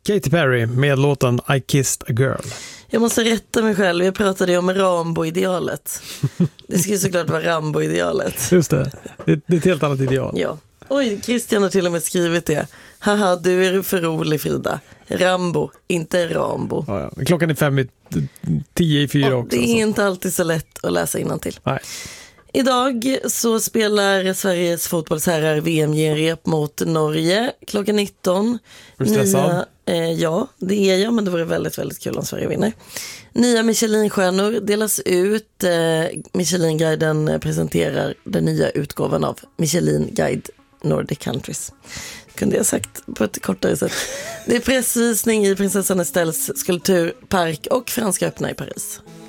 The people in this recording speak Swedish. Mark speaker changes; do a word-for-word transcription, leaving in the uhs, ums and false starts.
Speaker 1: Katy Perry med låten I Kissed a Girl.
Speaker 2: Jag måste rätta mig själv, jag pratade ju om Rambo-idealet. Det ska ju såklart vara Rambo-idealet.
Speaker 1: Just det, det, det är ett helt annat ideal.
Speaker 2: Ja. Oj, Christian har till och med skrivit det. Haha, du är för rolig, Frida. Rambo, inte Rambo.
Speaker 1: Ja, ja. Klockan är fem i tio i fyra
Speaker 2: ja,
Speaker 1: också.
Speaker 2: Det är
Speaker 1: så.
Speaker 2: inte alltid så lätt att läsa innantill.
Speaker 1: Nej.
Speaker 2: Idag så spelar Sveriges fotbollsherrar V M-genrep mot Norge klockan nitton.
Speaker 1: Är du stressad?
Speaker 2: Nya, eh, ja, det är jag, men det vore väldigt, väldigt kul om Sverige vinner. Nya Michelin-stjärnor delas ut. Eh, Michelin-guiden presenterar den nya utgåvan av Michelin-guide Nordic Countries. Kunde jag sagt på ett kortare sätt. Det är pressvisning i prinsessan Estelles skulpturpark och Franska öppna i Paris.